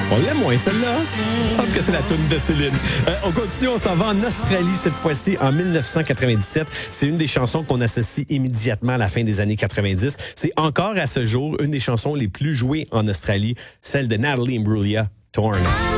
On l'aime moins, celle-là. Il me semble que c'est la toune de Céline. On continue, on s'en va en Australie cette fois-ci, en 1997. C'est une des chansons qu'on associe immédiatement à la fin des années 90. C'est encore à ce jour une des chansons les plus jouées en Australie, celle de Natalie Imbruglia, Torn.